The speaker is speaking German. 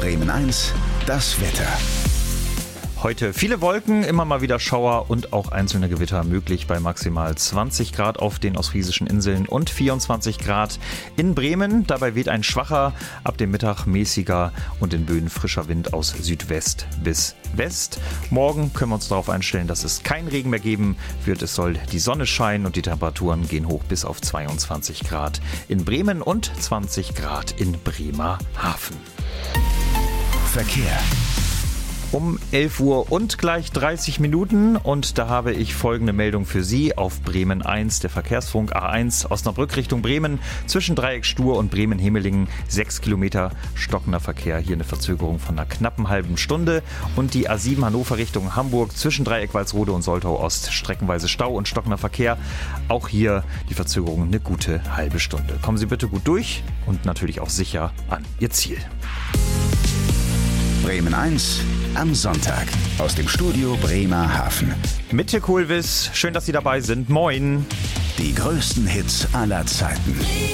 Bremen 1, das Wetter. Heute viele Wolken, immer mal wieder Schauer und auch einzelne Gewitter möglich bei maximal 20 Grad auf den ostfriesischen Inseln und 24 Grad in Bremen. Dabei weht ein schwacher, ab dem Mittag mäßiger und in Böen frischer Wind aus Südwest bis West. Morgen können wir uns darauf einstellen, dass es keinen Regen mehr geben wird. Es soll die Sonne scheinen und die Temperaturen gehen hoch bis auf 22 Grad in Bremen und 20 Grad in Bremerhaven. Verkehr. Um 11 Uhr und gleich 30 Minuten und da habe ich folgende Meldung für Sie auf Bremen 1, der Verkehrsfunk A1 Osnabrück Richtung Bremen, zwischen Dreieck Stur und Bremen-Hemelingen 6 Kilometer stockender Verkehr, hier eine Verzögerung von einer knappen halben Stunde und die A7 Hannover Richtung Hamburg zwischen Dreieck Walsrode und Soltau Ost streckenweise Stau und stockender Verkehr, auch hier die Verzögerung eine gute halbe Stunde. Kommen Sie bitte gut durch und natürlich auch sicher an Ihr Ziel. Bremen 1 am Sonntag aus dem Studio Bremerhaven. Mit Kohlwiss, schön, dass Sie dabei sind. Moin! Die größten Hits aller Zeiten.